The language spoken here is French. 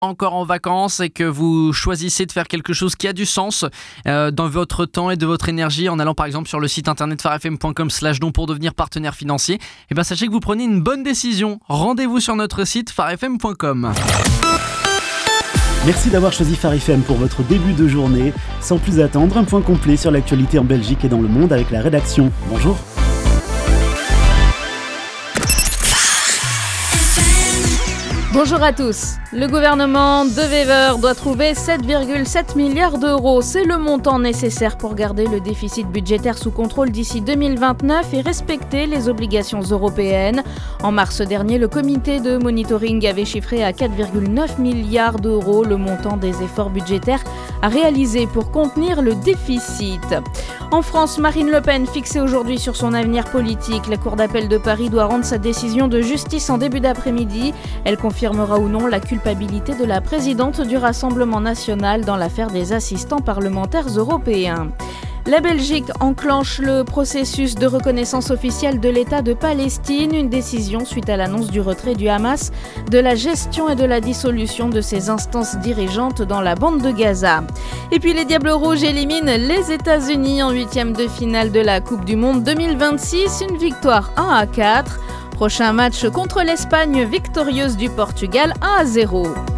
encore en vacances et que vous choisissez de faire quelque chose qui a du sens dans votre temps et de votre énergie en allant par exemple sur le site internet farfm.com/don pour devenir partenaire financier, et bien sachez que vous prenez une bonne décision. Rendez-vous sur notre site farfm.com. Merci d'avoir choisi Phare FM pour votre début de journée. Sans plus attendre, un point complet sur l'actualité en Belgique et dans le monde avec la rédaction. Bonjour. Bonjour à tous. Le gouvernement de Wever doit trouver 7,7 milliards d'euros. C'est le montant nécessaire pour garder le déficit budgétaire sous contrôle d'ici 2029 et respecter les obligations européennes. En mars dernier, le comité de monitoring avait chiffré à 4,9 milliards d'euros le montant des efforts budgétaires à réaliser pour contenir le déficit. En France, Marine Le Pen fixée aujourd'hui sur son avenir politique. La Cour d'appel de Paris doit rendre sa décision de justice en début d'après-midi. Elle confirmera ou non la culpabilité de la présidente du Rassemblement national dans l'affaire des assistants parlementaires européens. La Belgique enclenche le processus de reconnaissance officielle de l'État de Palestine, une décision suite à l'annonce du retrait du Hamas de la gestion et de la dissolution de ses instances dirigeantes dans la bande de Gaza. Et puis les Diables Rouges éliminent les États-Unis en 8e de finale de la Coupe du Monde 2026, une victoire 1-4. Prochain match contre l'Espagne victorieuse du Portugal 1-0.